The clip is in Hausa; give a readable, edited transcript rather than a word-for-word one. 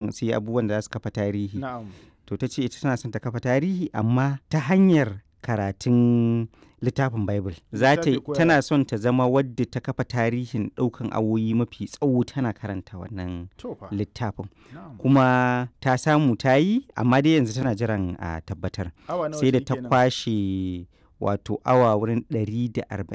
son su yi abubuwan da za su kafa tarihi. Na'am. To ta ce ita tana son ta kafa tarihi amma ta hanyar karatun littafin Bible. Tana son ta zama wadda ta kafa tarihin ɗaukan awoyi mafi tsawo tana karanta wannan littafin. Kuma ta samu ta yi, amma dai yanzu tana jiran a tabbatar. Sai da ta kwashe wato awa wurin 140